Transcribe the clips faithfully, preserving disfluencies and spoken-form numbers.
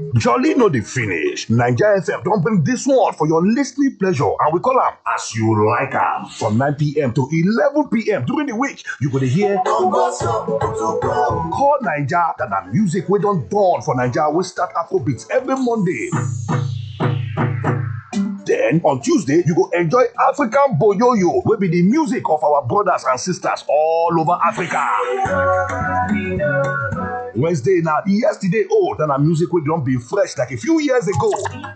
Jolly no dey finish. Naija F M don bring dis one for your listening pleasure and we call am As You Like Am. From nine p.m. to eleven p.m. during the week, you go dey hear Call Naija, that na music wey don dawn for Naija wey start Afrobeats every Monday. Then on Tuesday, you go enjoy African Boyoyo, wey be the music of our brothers and sisters all over Africa. Wednesday na yesterday old and our music wey don be fresh like a few years ago.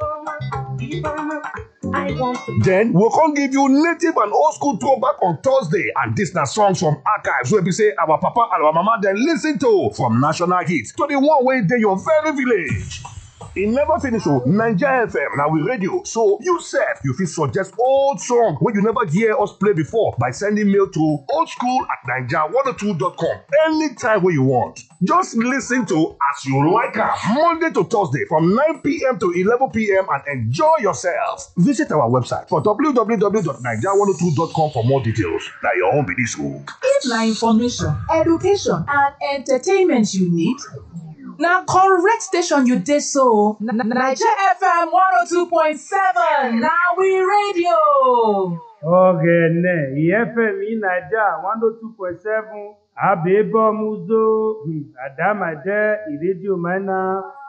Then we'll come give you native and old school throwback on Thursday, and this na songs from archives wey be say our papa and our mama dem listen to, from national hits to the one wey dey your very village. E never finish o. Naija F M na we radio, so you sef you fit suggest old song wey you never hear us play before by sending mail to oldschool at naija one oh two dot com anytime wey you want. Just listen to As You Like Am Monday to Thursday from nine p.m. to eleven p.m. and enjoy yourself. Visit our website for w w w dot naija one oh two dot com for more details. Na your own be dis o. If na information, education and entertainment you need, na correct station you dey so. Naija F M one oh two point seven na we radio. Ọ̀gẹ̀nẹ̀ ìyẹ́fẹ̀mí Naija one oh two point seven Àbẹ̀bọ̀ Muzo Àdámàjẹ́ ìrédíò mẹ́ná.